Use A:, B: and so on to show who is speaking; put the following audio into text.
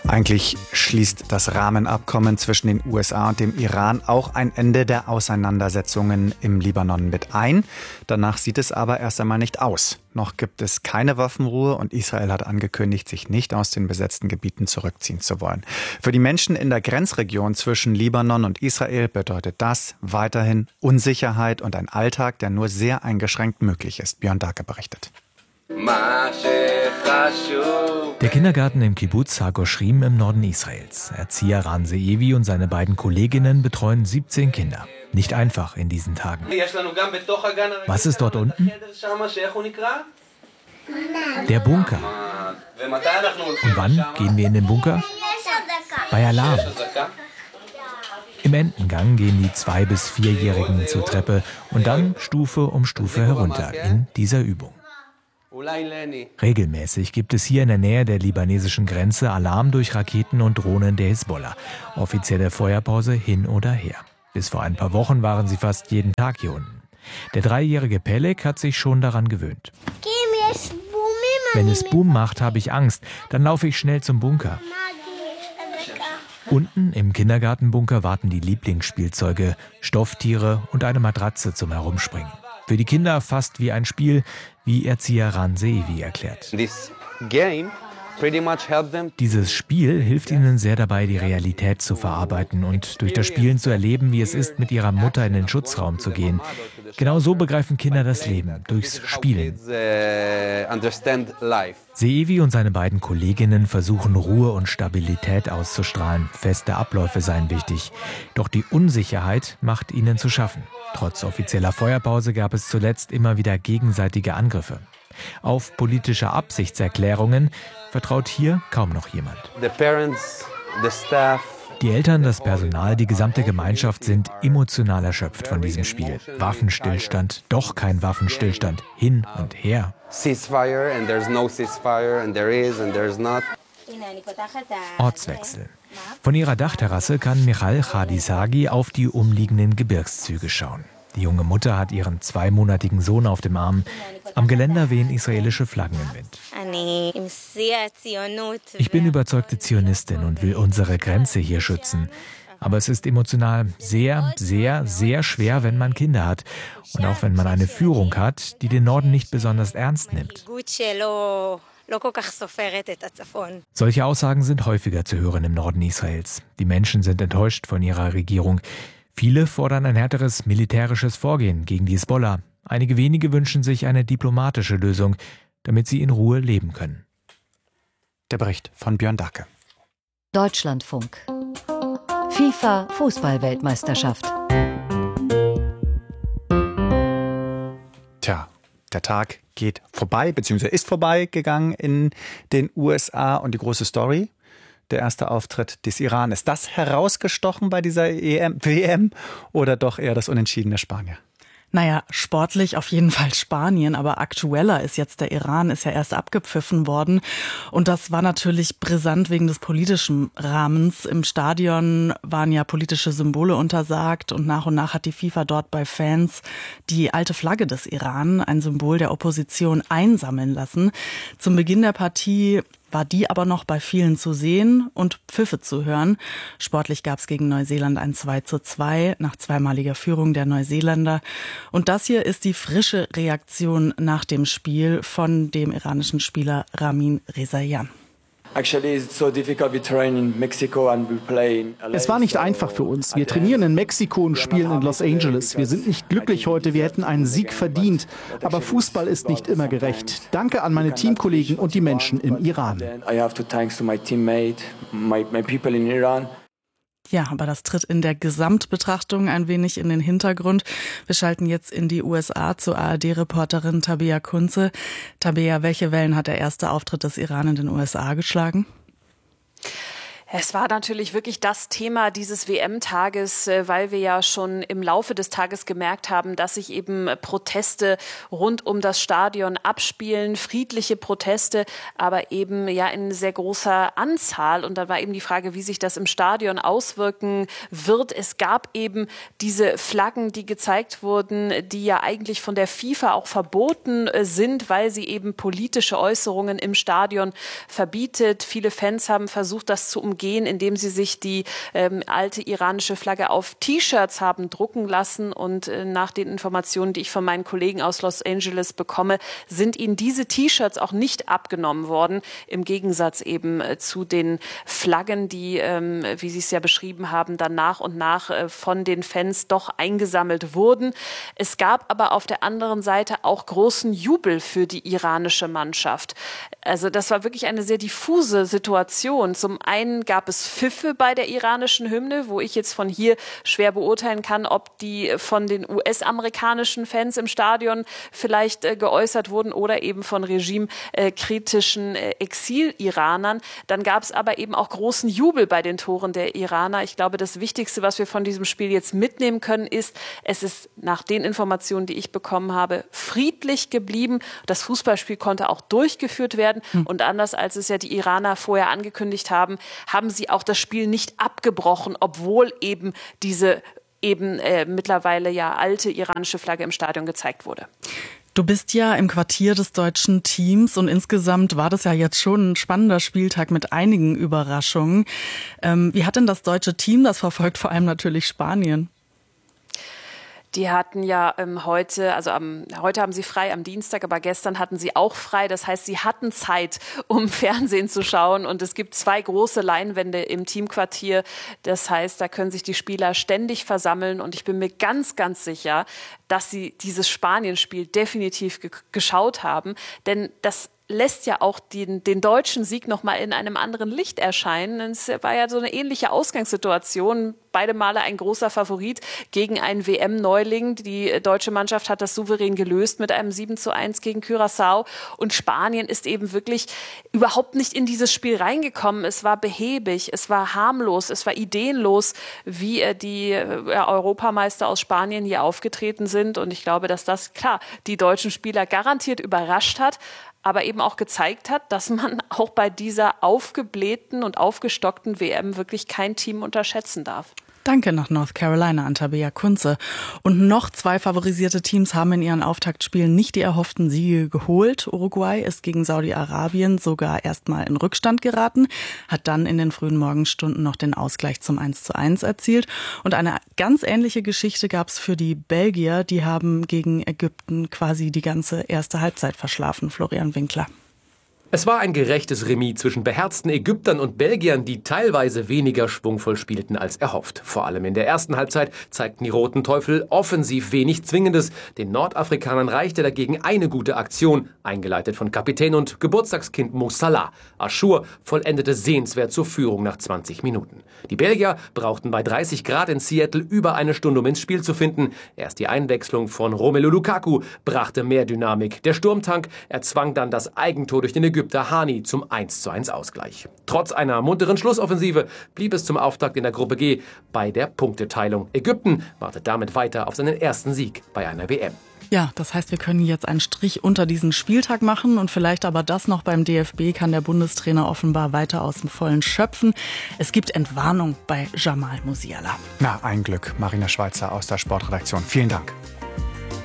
A: Eigentlich schließt das Rahmenabkommen zwischen den USA und dem Iran auch ein Ende der Auseinandersetzungen im Libanon mit ein. Danach sieht es aber erst einmal nicht aus. Noch gibt es keine Waffenruhe und Israel hat angekündigt, sich nicht aus den besetzten Gebieten zurückziehen zu wollen. Für die Menschen in der Grenzregion zwischen Libanon und Israel bedeutet das weiterhin Unsicherheit und ein Alltag, der nur sehr eingeschränkt möglich ist. Björn Dake berichtet.
B: Der Kindergarten im Kibbuz HaGoshrim im Norden Israels. Erzieher Ran Zeevi und seine beiden Kolleginnen betreuen 17 Kinder. Nicht einfach in diesen Tagen. Was ist dort unten? Der Bunker. Und wann gehen wir in den Bunker? Bei Alarm. Im Entengang gehen die 2- bis 4-Jährigen zur Treppe und dann Stufe um Stufe herunter in dieser Übung. Regelmäßig gibt es hier in der Nähe der libanesischen Grenze Alarm durch Raketen und Drohnen der Hisbollah. Offizielle Feuerpause hin oder her. Bis vor ein paar Wochen waren sie fast jeden Tag hier unten. Der 3-jährige Pelek hat sich schon daran gewöhnt. Wenn es Boom macht, habe ich Angst. Dann laufe ich schnell zum Bunker. Unten im Kindergartenbunker warten die Lieblingsspielzeuge, Stofftiere und eine Matratze zum Herumspringen. Für die Kinder fast wie ein Spiel, wie Erzieher Ran Zeevi erklärt. Dieses Spiel hilft ihnen sehr dabei, die Realität zu verarbeiten und durch das Spielen zu erleben, wie es ist, mit ihrer Mutter in den Schutzraum zu gehen. Genau so begreifen Kinder das Leben, durchs Spielen. Zeevi und seine beiden Kolleginnen versuchen, Ruhe und Stabilität auszustrahlen. Feste Abläufe seien wichtig. Doch die Unsicherheit macht ihnen zu schaffen. Trotz offizieller Feuerpause gab es zuletzt immer wieder gegenseitige Angriffe. Auf politische Absichtserklärungen vertraut hier kaum noch jemand. Die Eltern, das Personal, die gesamte Gemeinschaft sind emotional erschöpft von diesem Spiel. Waffenstillstand, doch kein Waffenstillstand, hin und her. Ortswechsel. Von ihrer Dachterrasse kann Michal Khadisagi auf die umliegenden Gebirgszüge schauen. Die junge Mutter hat ihren 2-monatigen Sohn auf dem Arm. Am Geländer wehen israelische Flaggen im Wind. Ich bin überzeugte Zionistin und will unsere Grenze hier schützen. Aber es ist emotional sehr, sehr, sehr schwer, wenn man Kinder hat. Und auch wenn man eine Führung hat, die den Norden nicht besonders ernst nimmt. Solche Aussagen sind häufiger zu hören im Norden Israels. Die Menschen sind enttäuscht von ihrer Regierung. Viele fordern ein härteres militärisches Vorgehen gegen die Hisbollah. Einige wenige wünschen sich eine diplomatische Lösung, damit sie in Ruhe leben können.
A: Der Bericht von Björn Dake.
C: Deutschlandfunk. FIFA Fußball-Weltmeisterschaft.
A: Tja, der Tag geht vorbei, beziehungsweise ist vorbeigegangen in den USA und die große Story. Der erste Auftritt des Iran. Ist das herausgestochen bei dieser WM oder doch eher das Unentschieden der Spanier?
D: Naja, sportlich auf jeden Fall Spanien, aber aktueller ist jetzt der Iran, ist ja erst abgepfiffen worden. Und das war natürlich brisant wegen des politischen Rahmens. Im Stadion waren ja politische Symbole untersagt und nach hat die FIFA dort bei Fans die alte Flagge des Iran, ein Symbol der Opposition, einsammeln lassen. Zum Beginn der Partie war die aber noch bei vielen zu sehen und Pfiffe zu hören. Sportlich gab es gegen Neuseeland ein 2:2 nach zweimaliger Führung der Neuseeländer. Und das hier ist die frische Reaktion nach dem Spiel von dem iranischen Spieler Ramin Rezaian.
E: Es war nicht einfach für uns. Wir trainieren in Mexiko und spielen in Los Angeles. Wir sind nicht glücklich heute, wir hätten einen Sieg verdient. Aber Fußball ist nicht immer gerecht. Danke an meine Teamkollegen und die Menschen im Iran.
D: Ja, aber das tritt in der Gesamtbetrachtung ein wenig in den Hintergrund. Wir schalten jetzt in die USA zur ARD-Reporterin Tabea Kunze. Tabea, welche Wellen hat der erste Auftritt des Iran in den USA geschlagen?
F: Es war natürlich wirklich das Thema dieses WM-Tages, weil wir ja schon im Laufe des Tages gemerkt haben, dass sich eben Proteste rund um das Stadion abspielen, friedliche Proteste, aber eben ja in sehr großer Anzahl. Und da war eben die Frage, wie sich das im Stadion auswirken wird. Es gab eben diese Flaggen, die gezeigt wurden, die ja eigentlich von der FIFA auch verboten sind, weil sie eben politische Äußerungen im Stadion verbietet. Viele Fans haben versucht, das zu umgehen, indem sie sich die alte iranische Flagge auf T-Shirts haben drucken lassen. Und nach den Informationen, die ich von meinen Kollegen aus Los Angeles bekomme, sind ihnen diese T-Shirts auch nicht abgenommen worden. Im Gegensatz eben zu den Flaggen, die, wie Sie es ja beschrieben haben, dann nach und nach von den Fans doch eingesammelt wurden. Es gab aber auf der anderen Seite auch großen Jubel für die iranische Mannschaft. Also das war wirklich eine sehr diffuse Situation. Zum einen gab es Pfiffe bei der iranischen Hymne, wo ich jetzt von hier schwer beurteilen kann, ob die von den US-amerikanischen Fans im Stadion vielleicht geäußert wurden oder eben von regimekritischen Exil-Iranern. Dann gab es aber eben auch großen Jubel bei den Toren der Iraner. Ich glaube, das Wichtigste, was wir von diesem Spiel jetzt mitnehmen können, ist, es ist nach den Informationen, die ich bekommen habe, friedlich geblieben. Das Fußballspiel konnte auch durchgeführt werden. Und anders als es ja die Iraner vorher angekündigt haben, haben sie auch das Spiel nicht abgebrochen, obwohl eben diese mittlerweile ja alte iranische Flagge im Stadion gezeigt wurde.
D: Du bist ja im Quartier des deutschen Teams und insgesamt war das ja jetzt schon ein spannender Spieltag mit einigen Überraschungen. Wie hat denn das deutsche Team das verfolgt, vor allem natürlich Spanien?
F: Die hatten ja heute haben sie frei am Dienstag, aber gestern hatten sie auch frei. Das heißt, sie hatten Zeit, um Fernsehen zu schauen. Und es gibt 2 große Leinwände im Teamquartier. Das heißt, da können sich die Spieler ständig versammeln. Und ich bin mir ganz, ganz sicher, dass sie dieses Spanien-Spiel definitiv geschaut haben. Denn das lässt ja auch den deutschen Sieg nochmal in einem anderen Licht erscheinen. Es war ja so eine ähnliche Ausgangssituation. Beide Male ein großer Favorit gegen einen WM-Neuling. Die deutsche Mannschaft hat das souverän gelöst mit einem 7:1 gegen Curaçao. Und Spanien ist eben wirklich überhaupt nicht in dieses Spiel reingekommen. Es war behäbig, es war harmlos, es war ideenlos, wie die Europameister aus Spanien hier aufgetreten sind. Und ich glaube, dass das, klar, die deutschen Spieler garantiert überrascht hat, aber eben auch gezeigt hat, dass man auch bei dieser aufgeblähten und aufgestockten WM wirklich kein Team unterschätzen darf.
D: Danke nach North Carolina an Tabea Kunze. Und noch 2 favorisierte Teams haben in ihren Auftaktspielen nicht die erhofften Siege geholt. Uruguay ist gegen Saudi-Arabien sogar erstmal in Rückstand geraten, hat dann in den frühen Morgenstunden noch den Ausgleich zum 1:1 erzielt. Und eine ganz ähnliche Geschichte gab es für die Belgier. Die haben gegen Ägypten quasi die ganze erste Halbzeit verschlafen. Florian Winkler.
G: Es war ein gerechtes Remis zwischen beherzten Ägyptern und Belgiern, die teilweise weniger schwungvoll spielten als erhofft. Vor allem in der ersten Halbzeit zeigten die Roten Teufel offensiv wenig Zwingendes. Den Nordafrikanern reichte dagegen eine gute Aktion, eingeleitet von Kapitän und Geburtstagskind Mo Salah. Achour vollendete sehenswert zur Führung nach 20 Minuten. Die Belgier brauchten bei 30 Grad in Seattle über eine Stunde, um ins Spiel zu finden. Erst die Einwechslung von Romelu Lukaku brachte mehr Dynamik. Der Sturmtank erzwang dann das Eigentor durch den Ägypter Hani zum 1:1 Ausgleich. Trotz einer munteren Schlussoffensive blieb es zum Auftakt in der Gruppe G bei der Punkteteilung. Ägypten wartet damit weiter auf seinen ersten Sieg bei einer WM.
D: Ja, das heißt, wir können jetzt einen Strich unter diesen Spieltag machen und vielleicht aber das noch beim DFB kann der Bundestrainer offenbar weiter aus dem Vollen schöpfen. Es gibt Entwarnung bei Jamal Musiala.
A: Na, ein Glück. Marina Schweizer aus der Sportredaktion. Vielen Dank.